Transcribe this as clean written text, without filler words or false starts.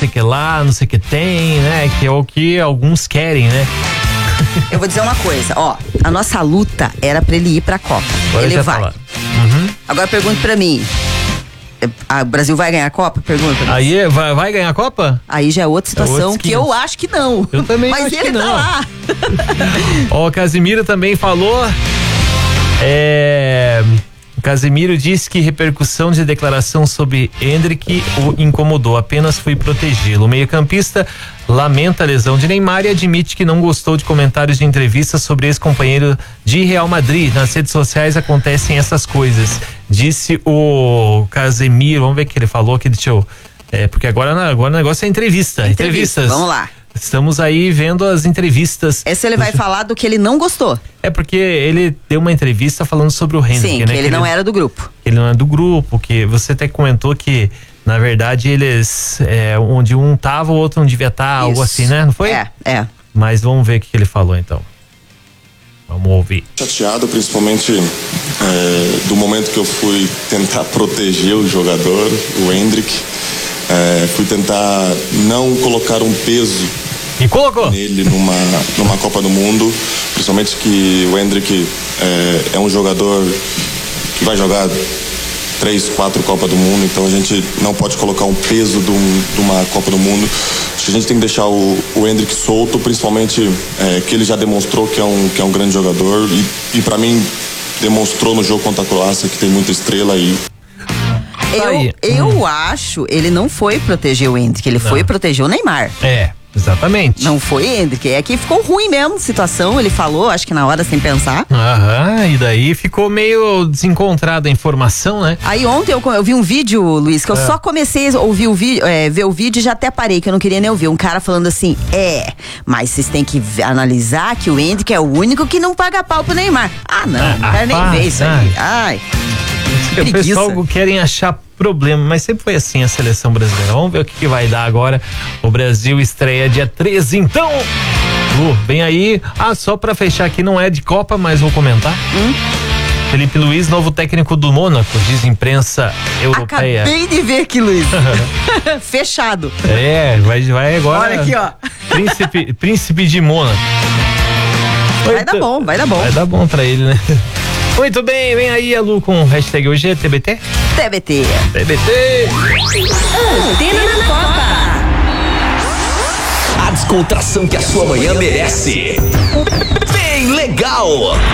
sei o que lá, não sei o que tem, né? Que é o que alguns querem, né? Eu vou dizer uma coisa, ó, a nossa luta era pra ele ir pra Copa. Agora ele já vai. tá lá. Uhum. Agora pergunta pra mim, o Brasil vai ganhar a Copa? Pergunta pra mim. Aí vai ganhar a Copa? Aí já é outra situação que eu acho que não. Eu também Mas acho ele que não. tá lá. Ó, o Casimiro também falou. O Casimiro disse que repercussão de declaração sobre Endrick o incomodou, apenas foi protegê-lo. O meio-campista lamenta a lesão de Neymar e admite que não gostou de comentários de entrevistas sobre ex-companheiro de Real Madrid. Nas redes sociais acontecem essas coisas, disse o Casemiro. Vamos ver o que ele falou aqui, deixa eu... porque agora o negócio é entrevistas. Vamos lá. Estamos aí vendo as entrevistas. Esse ele vai falar do que ele não gostou. É porque ele deu uma entrevista falando sobre o Hendrick, Sim, né? que ele não era do grupo. Ele não é do grupo, que você até comentou que, na verdade, eles, onde um tava, o outro não devia estar, algo assim, né? Não foi? É. Mas vamos ver o que ele falou, então. Vamos ouvir. Chateado, principalmente do momento que eu fui tentar proteger o jogador, o Endrick. Fui tentar não colocar um peso e colocou nele numa Copa do Mundo, principalmente que o Endrick é um jogador que vai jogar 3, 4 Copas do Mundo, então a gente não pode colocar um peso de uma Copa do Mundo. Acho que a gente tem que deixar o Endrick solto, principalmente que ele já demonstrou que é um grande jogador e para mim demonstrou no jogo contra a Croácia que tem muita estrela aí. Eu acho, ele não foi proteger o Endrick, ele foi proteger o Neymar. Exatamente. Não foi Endrick, é que ficou ruim mesmo a situação, ele falou, acho que na hora sem pensar. E daí ficou meio desencontrada a informação, né? Aí ontem eu vi um vídeo, Luiz, que eu só comecei a ouvir ver o vídeo e já até parei, que eu não queria nem ouvir. Um cara falando assim, mas vocês têm que analisar que o Endrick é o único que não paga pau pro Neymar. Não quero nem ver isso aí. Ai. O pessoal querem achar problema, mas sempre foi assim a seleção brasileira. Vamos ver o que vai dar agora. O Brasil estreia dia 13, então. Bem aí. Só pra fechar aqui, não é de Copa, mas vou comentar. Felipe Luiz, novo técnico do Mônaco, diz imprensa europeia. Acabei de ver aqui, Luiz. Fechado. Vai agora. Olha aqui, ó. Príncipe de Mônaco. Vai dar bom. Vai dar bom pra ele, né? Muito bem, vem aí a Lu com o hashtag hoje é TBT? TBT. Antena na Copa. A descontração que a sua manhã merece. Bem legal.